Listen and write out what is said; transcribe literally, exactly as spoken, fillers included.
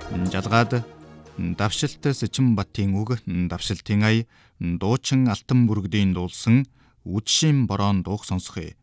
Жалгаад давшилт Сэчинбатын үг, давшилтын ая, дуучин Алтан бүргэдийн дуулсан үдшийн борон дуух сонсохъё.